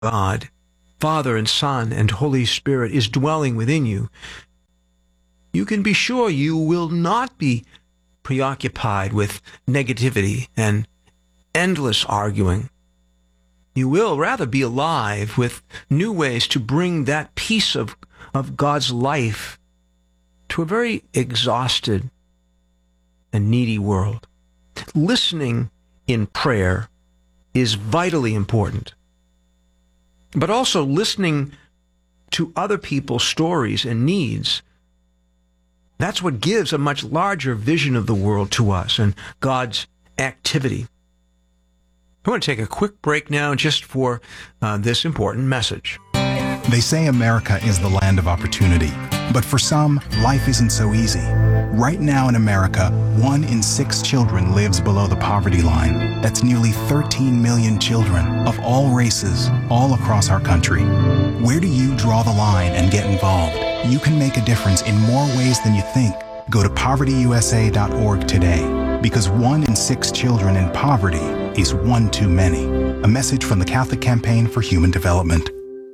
God, Father and Son and Holy Spirit, is dwelling within you, you can be sure you will not be preoccupied with negativity and endless arguing. You will rather be alive with new ways to bring that piece of God's life to a very exhausted and needy world. Listening in prayer is vitally important, but also listening to other people's stories and needs. That's what gives a much larger vision of the world to us and God's activity. I want to take a quick break now just for this important message. They say America is the land of opportunity, but for some, life isn't so easy. Right now in America, 1 in 6 children lives below the poverty line. That's nearly 13 million children of all races, all across our country. Where do you draw the line and get involved? You can make a difference in more ways than you think. Go to povertyusa.org today, because 1 in 6 children in poverty is one too many. A message from the Catholic Campaign for Human Development.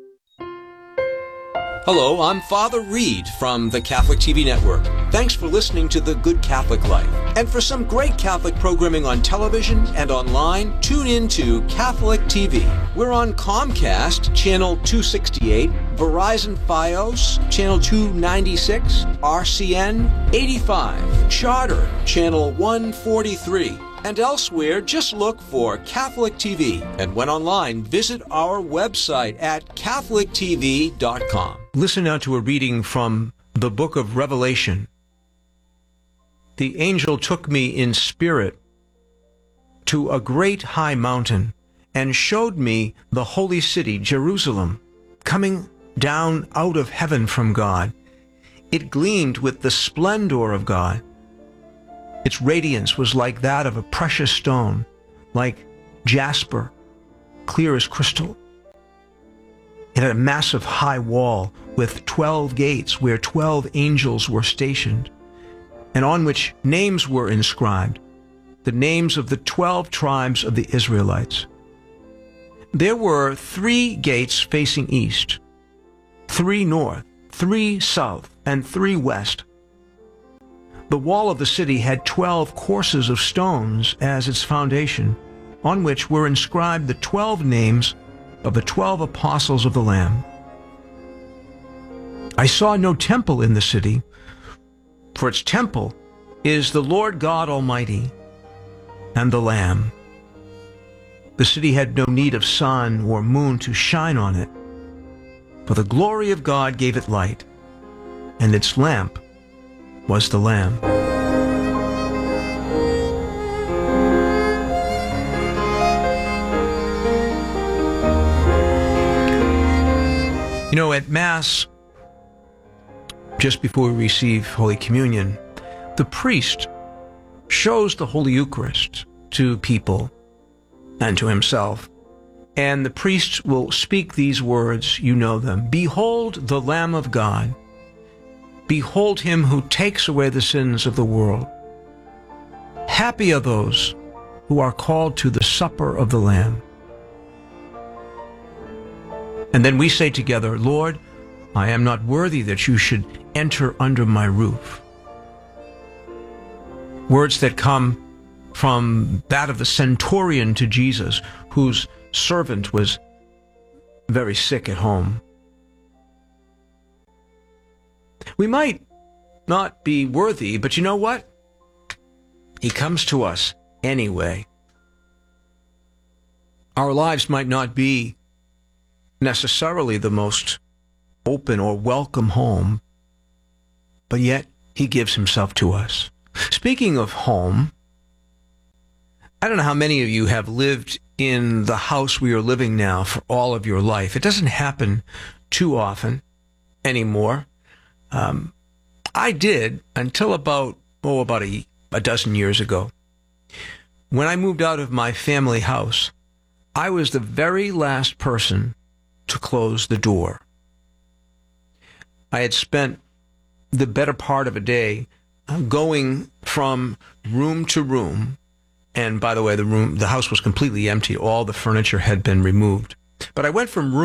Hello, I'm Father Reed from the Catholic TV Network. Thanks for listening to The Good Catholic Life. And for some great Catholic programming on television and online, tune in to Catholic TV. We're on Comcast, Channel 268, Verizon Fios, Channel 296, RCN 85, Charter, Channel 143. And elsewhere, just look for Catholic TV. And when online, visit our website at catholictv.com. Listen now to a reading from the book of Revelation. The angel took me in spirit to a great high mountain and showed me the holy city, Jerusalem, coming down out of heaven from God. It gleamed with the splendor of God. Its radiance was like that of a precious stone, like jasper, clear as crystal. It had a massive high wall with 12 gates where 12 angels were stationed, and on which names were inscribed, the names of the 12 tribes of the Israelites. There were 3 gates facing east, 3 north, 3 south, and 3 west. The wall of the city had 12 courses of stones as its foundation, on which were inscribed the 12 names of the 12 apostles of the Lamb. I saw no temple in the city, for its temple is the Lord God Almighty and the Lamb. The city had no need of sun or moon to shine on it, for the glory of God gave it light, and its lamp was the Lamb. You know, at Mass, just before we receive Holy Communion, the priest shows the Holy Eucharist to people and to himself. And the priest will speak these words, you know them. Behold the Lamb of God. Behold him who takes away the sins of the world. Happy are those who are called to the supper of the Lamb. And then we say together, Lord, I am not worthy that you should enter under my roof. Words that come from that of the centurion to Jesus, whose servant was very sick at home. We might not be worthy, but you know what? He comes to us anyway. Our lives might not be necessarily the most open or welcome home, but yet he gives himself to us. Speaking of home, I don't know how many of you have lived in the house we are living now for all of your life. It doesn't happen too often anymore. I did until about a dozen years ago. When I moved out of my family house, I was the very last person to close the door. I had spent the better part of a day going from room to room, and by the way, the house was completely empty. All the furniture had been removed. But I went from room